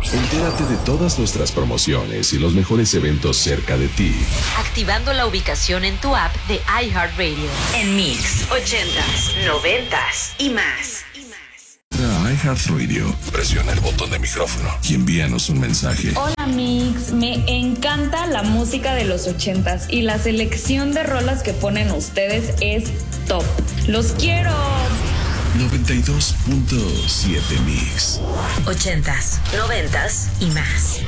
Entérate de todas nuestras promociones y los mejores eventos cerca de ti. Activando la ubicación en tu app de iHeartRadio. En Mix, 80s, 90s y más. iHeartRadio. Presiona el botón de micrófono y envíanos un mensaje. Hola Mix, me encanta la música de los 80s y la selección de rolas que ponen ustedes es top. ¡Los quiero! 92.7 Mix. 80s, 90s y más.